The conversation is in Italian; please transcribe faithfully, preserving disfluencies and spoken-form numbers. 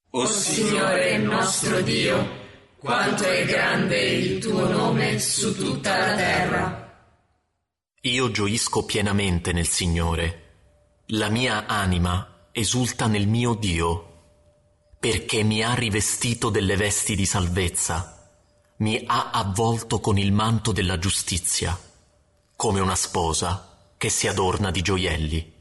O Signore nostro Dio, quanto è grande il tuo nome su tutta la terra. Io gioisco pienamente nel Signore. La mia anima esulta nel mio Dio, perché mi ha rivestito delle vesti di salvezza, mi ha avvolto con il manto della giustizia, come una sposa che si adorna di gioielli.